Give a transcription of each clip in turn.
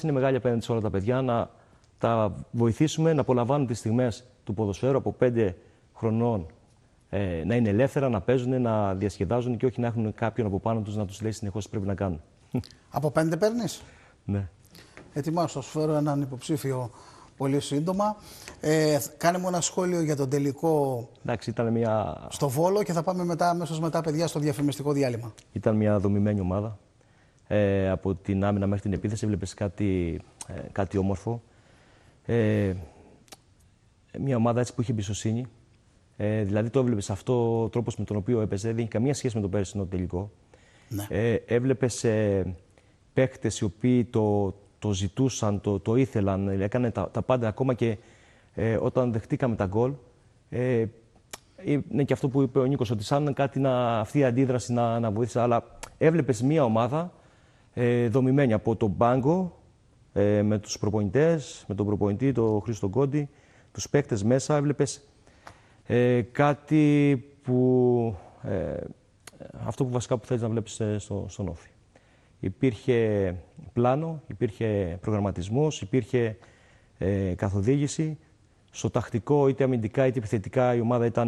είναι μεγάλη απέναντι σε όλα τα παιδιά, να τα βοηθήσουμε να απολαμβάνουν τις στιγμές του ποδοσφαίρου από 5 χρονών, να είναι ελεύθερα, να παίζουν, να διασκεδάζουν και όχι να έχουν κάποιον από πάνω τους να τους λέει συνεχώς τι πρέπει να κάνουν. Από 5 παίρνεις? Ναι. Ετοιμάσου, θα σου φέρω έναν υποψήφιο πολύ σύντομα. Κάνε μου ένα σχόλιο για τον τελικό. Εντάξει, ήταν μια... στο Βόλο και θα πάμε αμέσως μετά, παιδιά, στο διαφημιστικό διάλειμμα. Ήταν μια δομημένη ομάδα. Από την άμυνα μέχρι την επίθεση έβλεπες κάτι όμορφο. Μια ομάδα έτσι που είχε εμπιστοσύνη. Δηλαδή το έβλεπες αυτό, ο τρόπος με τον οποίο έπαιζε δεν είχε καμία σχέση με τον πέρσινο τελικό. Ναι. Έβλεπες παίκτες οι οποίοι το ζητούσαν, το ήθελαν, έκαναν τα πάντα ακόμα και όταν δεχτήκαμε τα γκολ. Είναι και αυτό που είπε ο Νίκος, ότι σαν κάτι αυτή η αντίδραση να βοήθησε. Αλλά έβλεπες μια ομάδα δομημένη από τον πάγκο, με τους προπονητές, με τον προπονητή, τον Χρήστο Κόντι, τους παίκτες μέσα. Έβλεπες κάτι που... αυτό που βασικά που θέλεις να βλέπεις στον Όφη. Υπήρχε πλάνο, υπήρχε προγραμματισμός, υπήρχε καθοδήγηση. Στο τακτικό, είτε αμυντικά είτε επιθετικά, η ομάδα ήταν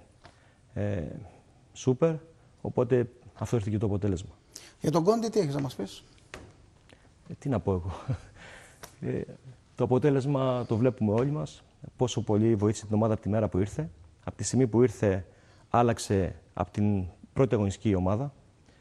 σούπερ, οπότε αυτό ήρθε και το αποτέλεσμα. Για τον Κόντι τι έχεις να μας πεις? Τι να πω εγώ. Το αποτέλεσμα το βλέπουμε όλοι μας, πόσο πολύ βοήθησε την ομάδα από τη μέρα που ήρθε. Από τη στιγμή που ήρθε, άλλαξε από την πρώτη αγωνιστική ομάδα.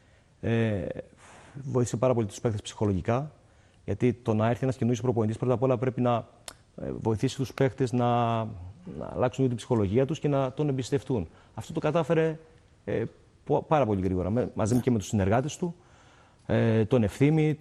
Βοήθησε πάρα πολύ τους παίκτες ψυχολογικά, γιατί το να έρθει ένας καινούργιος προπονητής πρώτα απ' όλα πρέπει να βοηθήσει τους παίκτες να αλλάξουν την ψυχολογία τους και να τον εμπιστευτούν. Αυτό το κατάφερε πάρα πολύ γρήγορα, μαζί και με τους συνεργάτες του, τον Ευθύμη,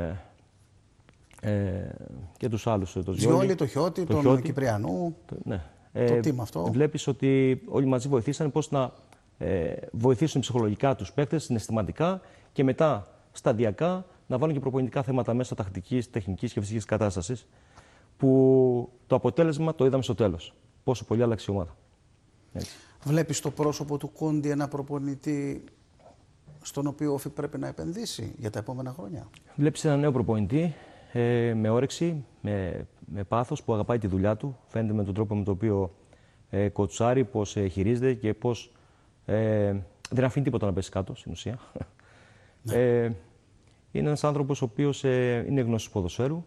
και τους άλλους. Τον Ζιόλη, το Χιώτη, τον Κυπριανού, ναι. το team αυτό. Βλέπεις ότι όλοι μαζί βοηθήσαν πώς να βοηθήσουν ψυχολογικά τους παίκτες, συναισθηματικά και μετά σταδιακά να βάλουν και προπονητικά θέματα μέσα τακτικής, τεχνικής και φυσικής κατάστασης, που το αποτέλεσμα το είδαμε στο τέλος. Πόσο πολύ άλλαξε η ομάδα. Έτσι. Βλέπεις στο πρόσωπο του Κόντι ένα προπονητή στον οποίο Όφη πρέπει να επενδύσει για τα επόμενα χρόνια? Βλέπεις ένα νέο προπονητή με όρεξη, με πάθος, που αγαπάει τη δουλειά του. Φαίνεται με τον τρόπο με τον οποίο κοτσάρει, πώς χειρίζεται και πώς δεν αφήνει τίποτα να πέσει κάτω, στην ουσία. Ναι. Είναι ένας άνθρωπος ο οποίος είναι γνώστης ποδοσφαίρου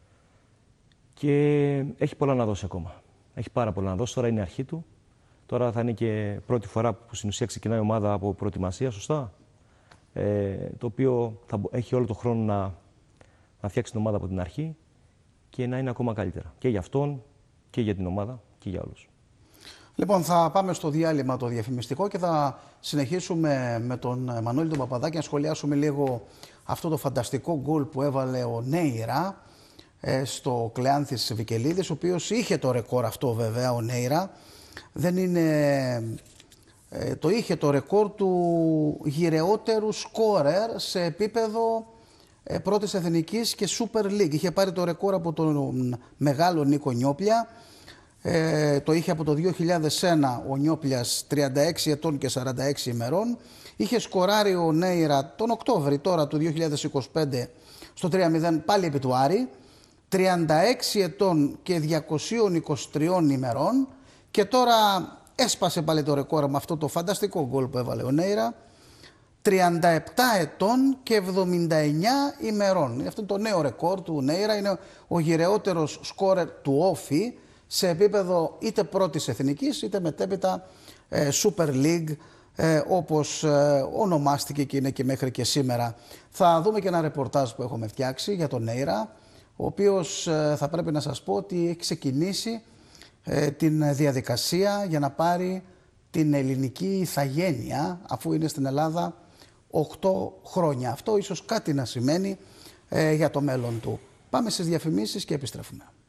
και έχει πολλά να δώσει ακόμα. Έχει πάρα πολλά να δώσει. Τώρα είναι η αρχή του. Τώρα θα είναι και πρώτη φορά που στην ουσία ξεκινάει η ομάδα από προετοιμασία, σωστά. Το οποίο θα έχει όλο τον χρόνο να φτιάξει την ομάδα από την αρχή και να είναι ακόμα καλύτερα. Και για αυτόν και για την ομάδα και για όλους. Λοιπόν, θα πάμε στο διάλειμμα το διαφημιστικό και θα συνεχίσουμε με τον Μανώλη τον Παπαδάκη να σχολιάσουμε λίγο αυτό το φανταστικό γκολ που έβαλε ο Νέιρα στο Κλεάνθης Βικελίδης, ο οποίος είχε το ρεκόρ αυτό βέβαια ο Νέιρα. Δεν είναι... το είχε το ρεκόρ του γυρεότερου σκόρερ σε επίπεδο πρώτης εθνικής και Super League. Είχε πάρει το ρεκόρ από τον μεγάλο Νίκο Νιόπλια. Το είχε από το 2001 ο Νιόπλιας, 36 ετών και 46 ημερών. Είχε σκοράρει ο Νέιρα τον Οκτώβρη τώρα του 2025 στο 3-0 πάλι επί του Άρη, 36 ετών και 223 ημερών, και τώρα έσπασε πάλι το ρεκόρ με αυτό το φανταστικό γκολ που έβαλε ο Νέιρα, 37 ετών και 79 ημερών. Αυτό είναι το νέο ρεκόρ του Νέιρα, είναι ο γυρεότερος σκόρερ του Όφη σε επίπεδο είτε πρώτης εθνικής είτε μετέπειτα Super League, όπως ονομάστηκε και είναι και μέχρι και σήμερα. Θα δούμε και ένα ρεπορτάζ που έχουμε φτιάξει για τον Νέιρα, ο οποίος θα πρέπει να σας πω ότι έχει ξεκινήσει την διαδικασία για να πάρει την ελληνική ηθαγένεια, αφού είναι στην Ελλάδα 8 χρόνια. Αυτό ίσως κάτι να σημαίνει για το μέλλον του. Πάμε στις διαφημίσεις και επιστρέφουμε.